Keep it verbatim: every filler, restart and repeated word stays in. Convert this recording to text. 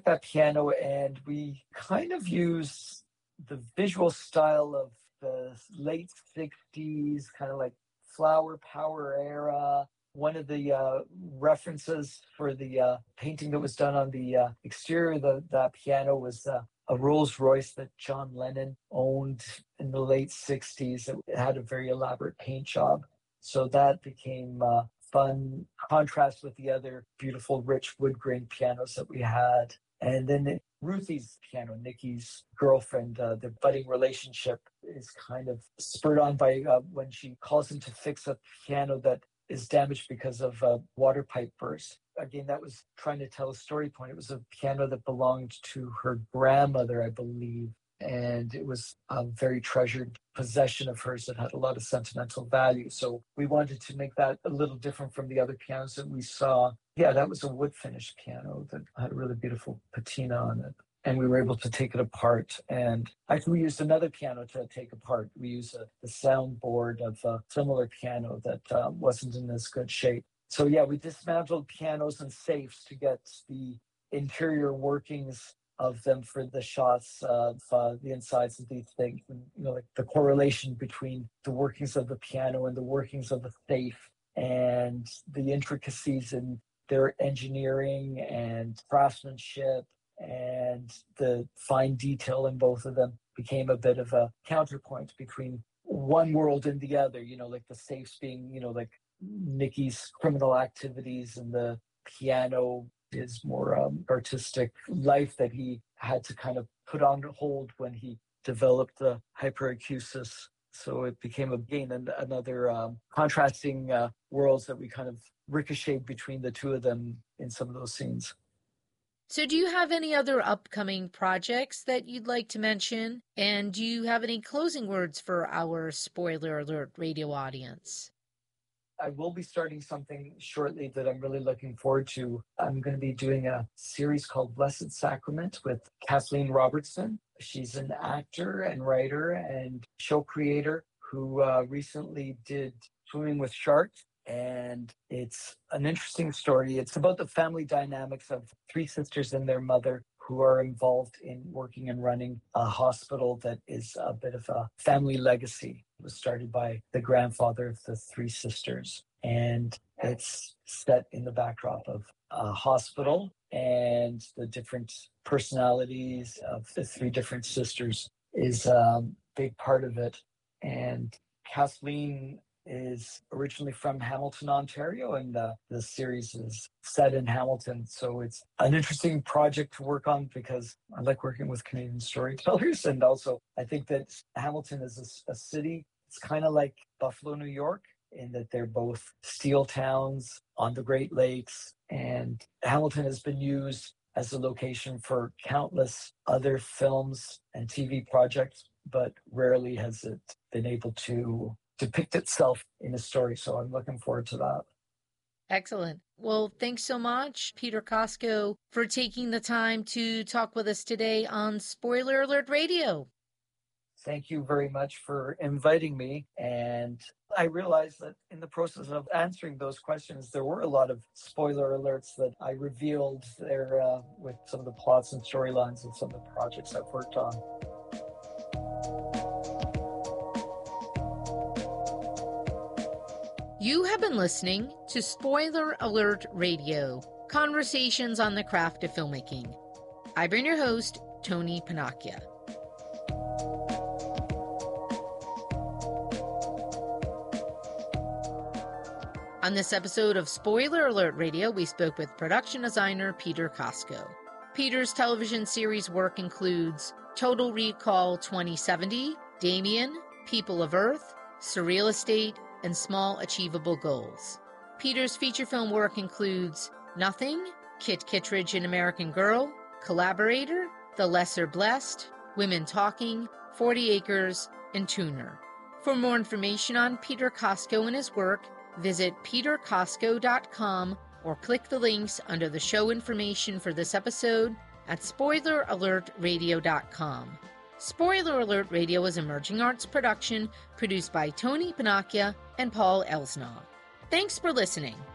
took that piano and we kind of used the visual style of the late sixties, kind of like flower power era. One of the uh, references for the uh, painting that was done on the uh, exterior of the, the piano was uh, a Rolls Royce that John Lennon owned in the late sixties. It had a very elaborate paint job. So that became uh, fun contrast with the other beautiful, rich wood grain pianos that we had. And then Ruthie's piano, Nikki's girlfriend, uh, the budding relationship is kind of spurred on by uh, when she calls him to fix a piano that is damaged because of a water pipe burst. Again, that was trying to tell a story point. It was a piano that belonged to her grandmother, I believe, and it was a very treasured possession of hers that had a lot of sentimental value. So we wanted to make that a little different from the other pianos that we saw. Yeah, that was a wood finish piano that had a really beautiful patina on it. And we were able to take it apart. And actually, we used another piano to take apart. We used a, the soundboard of a similar piano that uh, wasn't in as good shape. So yeah, we dismantled pianos and safes to get the interior workings of them for the shots of uh, the insides of these things. And, you know, like the correlation between the workings of the piano and the workings of the safe and the intricacies in their engineering and craftsmanship and the fine detail in both of them became a bit of a counterpoint between one world and the other, you know, like the safes being, you know, like Nikki's criminal activities and the piano is more um, artistic life that he had to kind of put on hold when he developed the hyperacusis. So it became, again, an, another um, contrasting uh, worlds that we kind of ricocheted between the two of them in some of those scenes. So do you have any other upcoming projects that you'd like to mention? And do you have any closing words for our Spoiler Alert radio audience? I will be starting something shortly that I'm really looking forward to. I'm going to be doing a series called Blessed Sacrament with Kathleen Robertson. She's an actor and writer and show creator who uh, recently did Swimming with Sharks. And it's an interesting story. It's about the family dynamics of three sisters and their mother who are involved in working and running a hospital that is a bit of a family legacy. It was started by the grandfather of the three sisters. And it's set in the backdrop of a hospital and the different personalities of the three different sisters is a big part of it. And Kathleen is originally from Hamilton, Ontario, and uh, the series is set in Hamilton. So it's an interesting project to work on because I like working with Canadian storytellers. And also, I think that Hamilton is a, a city. It's kind of like Buffalo, New York, in that they're both steel towns on the Great Lakes. And Hamilton has been used as a location for countless other films and T V projects, but rarely has it been able to depict itself in a story. So I'm looking forward to that. Excellent. Well, thanks so much, Peter Kosko, for taking the time to talk with us today on Spoiler Alert Radio. Thank you very much for inviting me. And I realized that in the process of answering those questions, there were a lot of spoiler alerts that I revealed there uh, with some of the plots and storylines of some of the projects I've worked on. You have been listening to Spoiler Alert Radio, conversations on the craft of filmmaking. I've been your host, Tony Panacchia. On this episode of Spoiler Alert Radio, we spoke with production designer Peter Kosko. Peter's television series work includes Total Recall twenty seventy, Damien, People of Earth, Surreal Estate, and Small Achievable Goals. Peter's feature film work includes Nothing, Kit Kittredge and American Girl, Collaborator, The Lesser Blessed, Women Talking, forty acres, and Tuner. For more information on Peter Kosko and his work, visit peter kosko dot com or click the links under the show information for this episode at spoiler alert radio dot com. Spoiler Alert Radio is a Emerging Arts production produced by Tony Panacchia and Paul Elsnaw. Thanks for listening.